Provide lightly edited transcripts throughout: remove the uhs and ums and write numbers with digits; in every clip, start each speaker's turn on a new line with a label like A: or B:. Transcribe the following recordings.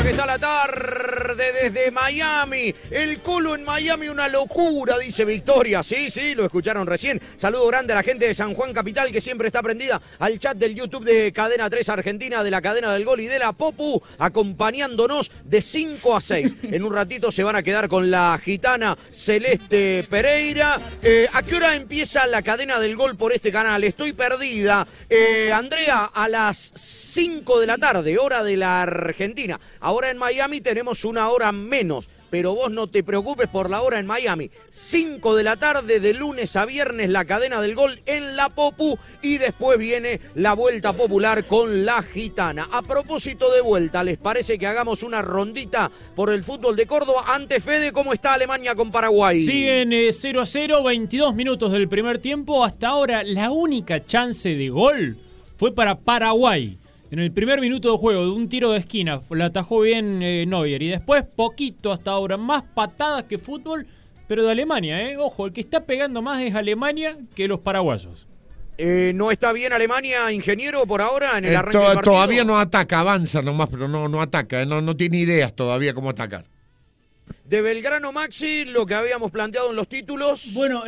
A: buena que está la tarde desde Miami. El Colo en Miami, una locura, dice Victoria. Sí, lo escucharon recién. Saludo grande a la gente de San Juan Capital que siempre está prendida al chat del YouTube de Cadena 3 Argentina, de la Cadena del Gol y de la Popu, acompañándonos de 5 a 6. En un ratito se van a quedar con la gitana Celeste Pereira. ¿A qué hora empieza la Cadena del Gol por este canal? Estoy perdida. Andrea, a las 5 de la tarde, hora de la Argentina. Ahora en Miami tenemos una hora menos, pero vos no te preocupes por la hora en Miami. 5 de la tarde de lunes a viernes la Cadena del Gol en la Popu y después viene la Vuelta Popular con la Gitana. A propósito de vuelta, ¿les parece que hagamos una rondita por el fútbol de Córdoba? Antes, Fede, ¿cómo está Alemania con Paraguay?
B: Siguen 0-0, 22 minutos del primer tiempo. Hasta ahora la única chance de gol fue para Paraguay. En el primer minuto de juego, de un tiro de esquina, la atajó bien Neuer. Y después, poquito hasta ahora, más patadas que fútbol, pero de Alemania, Ojo, el que está pegando más es Alemania que los paraguayos.
A: ¿No está bien Alemania, ingeniero, por ahora, en el arranque del partido?
C: Todavía no ataca, avanza nomás, pero no ataca, no tiene ideas todavía cómo atacar.
A: De Belgrano, Maxi, lo que habíamos planteado en los títulos.
D: Bueno,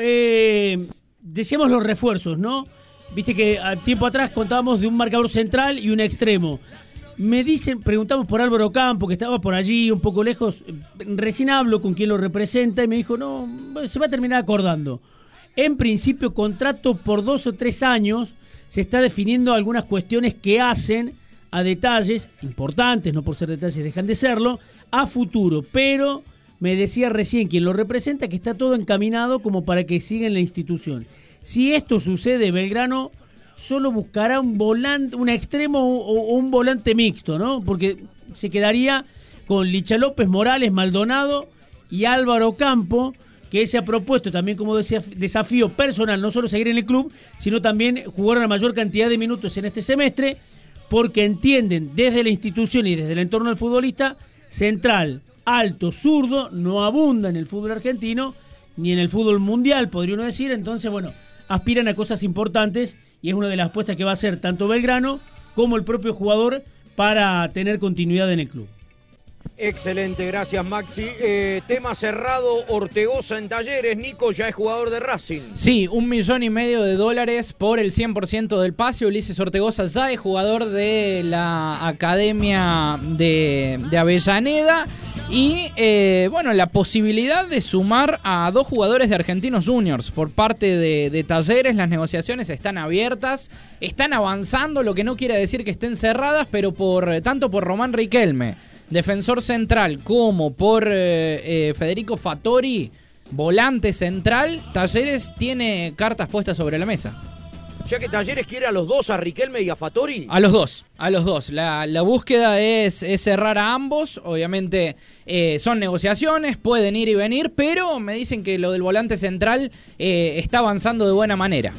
D: decíamos los refuerzos, ¿no? Viste que a tiempo atrás contábamos de un marcador central y un extremo. Preguntamos por Álvaro Campo, que estaba por allí, un poco lejos. Recién hablo con quien lo representa y me dijo, no, se va a terminar acordando. En principio, contrato por 2 o 3 años. Se está definiendo algunas cuestiones que hacen a detalles importantes, no por ser detalles dejan de serlo, a futuro. Pero me decía recién quien lo representa que está todo encaminado como para que siga en la institución. Si esto sucede, Belgrano solo buscará un volante, un extremo o un volante mixto, ¿no? Porque se quedaría con Licha López, Morales, Maldonado y Álvaro Campo, que se ha propuesto también como desafío personal, no solo seguir en el club, sino también jugar una mayor cantidad de minutos en este semestre, porque entienden desde la institución y desde el entorno del futbolista, central, alto, zurdo, no abunda en el fútbol argentino, ni en el fútbol mundial, podría uno decir. Entonces, bueno, aspiran a cosas importantes y es una de las apuestas que va a hacer tanto Belgrano como el propio jugador para tener continuidad en el club.
A: Excelente, gracias Maxi. Tema cerrado, Ortegoza en Talleres. Nico ya es jugador de Racing.
E: Sí, $1,5 millones por el 100% del pase. Ulises Ortegoza ya es jugador de la Academia de Avellaneda. Y bueno, la posibilidad de sumar a 2 jugadores de Argentinos Juniors por parte de Talleres. Las negociaciones están abiertas, están avanzando, lo que no quiere decir que estén cerradas, pero tanto por Román Riquelme, defensor central, como por Federico Fattori, volante central, Talleres tiene cartas puestas sobre la mesa.
A: O sea que Talleres quiere a los dos, a Riquelme y a Fattori.
E: A los dos. La búsqueda es cerrar a ambos. Obviamente son negociaciones, pueden ir y venir, pero me dicen que lo del volante central está avanzando de buena manera.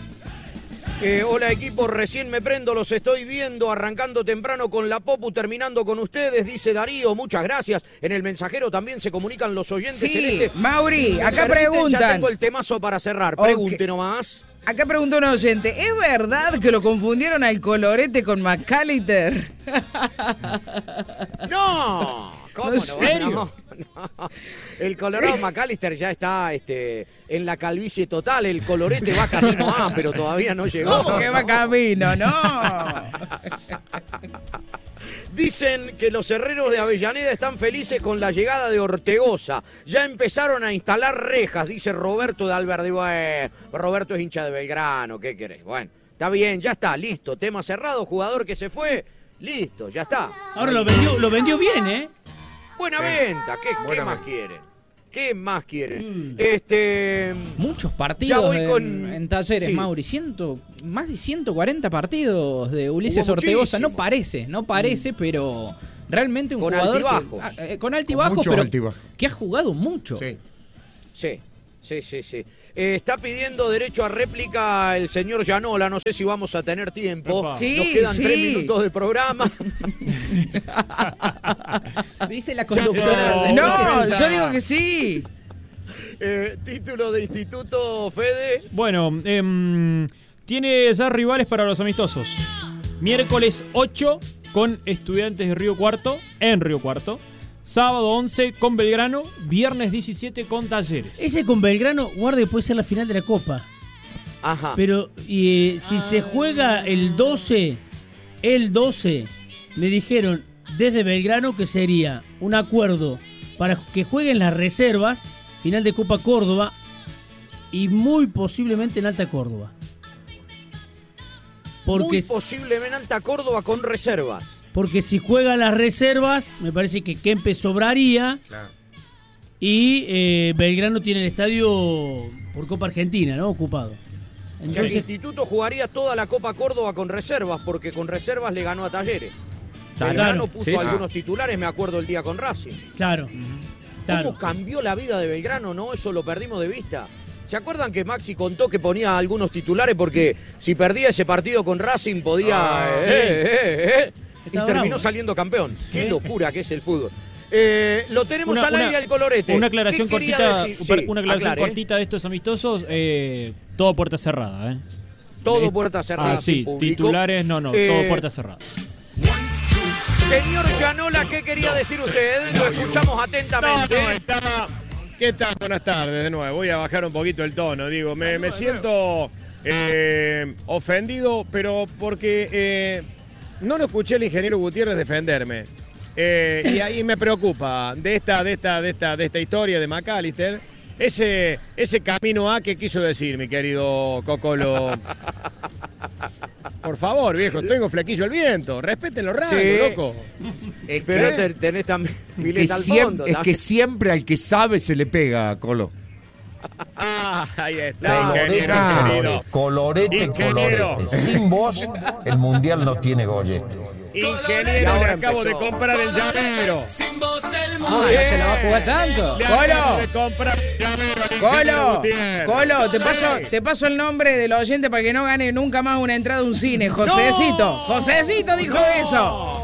A: Hola equipo, recién me prendo, los estoy viendo, arrancando temprano con la Popu, terminando con ustedes, dice Darío, muchas gracias. En el mensajero también se comunican los oyentes.
F: Sí,
A: Celeste.
F: Mauri, acá preguntan.
A: Ya tengo el temazo para cerrar, pregunte nomás.
F: Acá preguntó un oyente, ¿es verdad que lo confundieron al Colorete con McAllister?
A: ¡No! ¿Cómo
F: ¿En serio?
A: No. El Colorado McAllister ya está en la calvicie total. El Colorete va camino a, pero todavía no llegó.
F: ¿Cómo que va camino? No.
A: Dicen que los herreros de Avellaneda están felices con la llegada de Ortegoza. Ya empezaron a instalar rejas, dice Roberto de Alberdi. Bueno, Roberto es hincha de Belgrano, ¿qué querés? Bueno, está bien, ya está, listo. Tema cerrado, jugador que se fue, listo, ya está.
D: Ahora lo vendió bien, ¿eh?
A: Buena venta, ¿qué más quieren? ¿Qué más quieren?
E: Muchos partidos
A: en
E: en Talleres, sí. Mauri. Más de 140 partidos de Ulises Ortegoza. No parece, pero realmente un jugador con altibajos, pero altibajo, que ha jugado mucho.
A: Sí. Está pidiendo derecho a réplica el señor Llanola. No sé si vamos a tener tiempo.
F: Sí,
A: nos quedan 3 minutos de programa.
E: Dice la conductora.
F: No, yo digo que sí.
A: Título de instituto, Fede.
B: Bueno, tiene ya rivales para los amistosos. Miércoles 8 con Estudiantes de Río Cuarto, en Río Cuarto. Sábado 11 con Belgrano, viernes 17 con Talleres.
D: Ese con Belgrano, guarde, puede ser la final de la Copa.
A: Ajá.
D: Pero si se juega el 12, me dijeron desde Belgrano que sería un acuerdo para que jueguen las reservas, final de Copa Córdoba, y muy posiblemente en Alta Córdoba.
A: Muy posiblemente en Alta Córdoba con reservas.
D: Porque si juegan las reservas, me parece que Kempes sobraría.
C: Claro.
D: Y Belgrano tiene el estadio por Copa Argentina, ¿no? Ocupado.
A: Entonces, el Instituto jugaría toda la Copa Córdoba con reservas, porque con reservas le ganó a Talleres. Belgrano puso algunos titulares, me acuerdo el día con Racing.
D: Claro.
A: ¿Cómo cambió la vida de Belgrano, no? Eso lo perdimos de vista. ¿Se acuerdan que Maxi contó que ponía algunos titulares porque si perdía ese partido con Racing podía... y terminó saliendo campeón. Qué locura que es el fútbol. Lo tenemos al aire al Colorete.
B: Una aclaración cortita, cortita de estos amistosos. Todo puerta cerrada,
A: Todo puerta cerrada.
B: Sí, titulares, todo puerta cerrada.
A: Señor Llanola, ¿qué quería decir usted? Lo escuchamos atentamente.
G: ¿Qué tal? Buenas tardes de nuevo. Voy a bajar un poquito el tono. Digo, me siento ofendido, pero porque no lo escuché al ingeniero Gutiérrez defenderme. Y ahí me preocupa de esta historia de McAllister. Ese camino A que quiso decir, mi querido Cocolo. Por favor, viejo, tengo flequillo al viento. Respeten los rangos, loco.
A: Pero tenés también
C: fileta al fondo. Es que siempre al que sabe se le pega, Colo.
G: Ahí está.
H: Colorete. Sin vos, el mundial no tiene gollete.
G: Ingeniero, le acabo de comprar el llavero.
E: Sin vos el mundo. ¿Te la va a jugar tanto?
F: Colo, te paso el nombre del oyente para que no gane nunca más una entrada a un cine. Josecito dijo eso.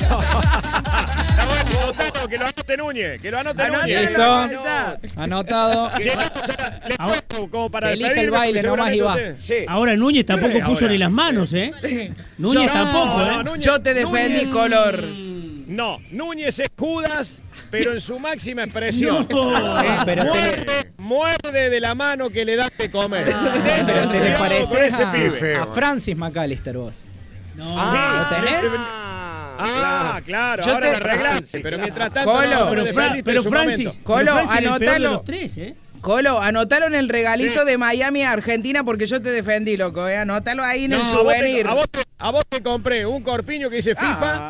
G: Que lo anote Núñez.
E: Listo. Anotado.
G: Como para
E: elige el baile nomás y va.
D: Ahora Núñez tampoco puso ni las manos, Núñez tampoco,
F: Yo te defendí, Color.
G: No, Núñez es Judas, pero en su máxima expresión.
E: Pero
G: muerde de la mano que le das de comer.
E: Pero te le pareces a Francis McAllister vos.
D: No.
E: ¿Lo tenés?
G: Claro, ahora lo arreglaste, pero mientras tanto...
D: Pero Francis,
F: anótalo.
D: Los tres,
F: Colo, anotalo en el regalito de Miami a Argentina porque yo te defendí, loco, Anótalo ahí en el souvenir.
G: A vos te compré un corpiño que dice FIFA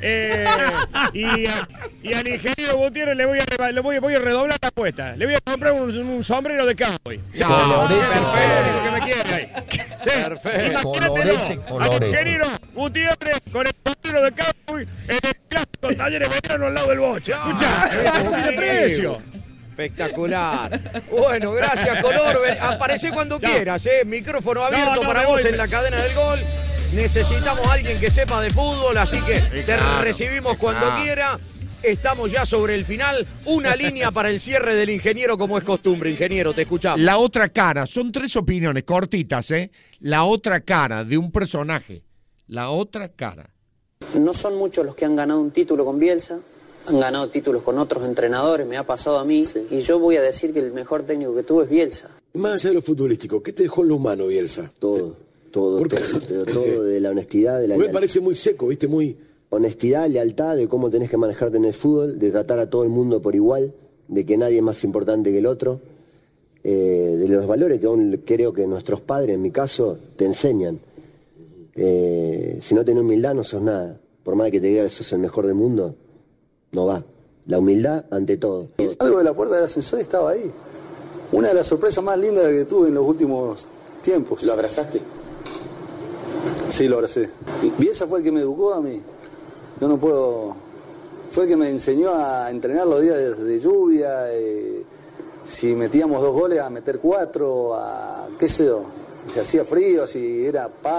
G: y al ingeniero Gutiérrez le voy a redoblar la apuesta. Le voy a comprar un sombrero de cowboy.
H: Colorete.
G: Que me quiere ahí.
A: Perfecto.
H: Colorete.
G: Ingeniero Gutiérrez con el sombrero de cowboy en el clásico Talleres Belgrano al lado del boche. Escuchá, un poquito de precio.
A: Espectacular. Bueno, gracias, Color. Aparece cuando quieras, Micrófono abierto para vos en la cadena del gol. Necesitamos a alguien que sepa de fútbol, así que te recibimos cuando quiera. Estamos ya sobre el final. Una línea para el cierre del ingeniero, como es costumbre. Ingeniero, te escuchamos.
C: La otra cara, son 3 opiniones cortitas, La otra cara de un personaje. La otra cara.
I: No son muchos los que han ganado un título con Bielsa. Han ganado títulos con otros entrenadores, me ha pasado a mí. Y yo voy a decir que el mejor técnico que tuve es Bielsa.
J: Más allá de lo futbolístico, ¿qué te dejó en lo humano, Bielsa?
K: Todo, todo de la honestidad, de la
J: lealtad. Me parece muy seco, ¿viste? Muy...
K: Honestidad, lealtad, de cómo tenés que manejarte en el fútbol, de tratar a todo el mundo por igual, de que nadie es más importante que el otro, de los valores que aún creo que nuestros padres, en mi caso, te enseñan. Si no tenés humildad no sos nada. Por más que te diga que sos el mejor del mundo, no va. La humildad ante todo.
L: Algo de la puerta del ascensor estaba ahí. Una de las sorpresas más lindas que tuve en los últimos tiempos.
J: ¿Lo abrazaste?
L: Sí, lo abracé. Bielsa fue el que me educó a mí. Yo no puedo... Fue el que me enseñó a entrenar los días de lluvia, si metíamos 2 goles a meter 4, a qué sé yo, si hacía frío, si era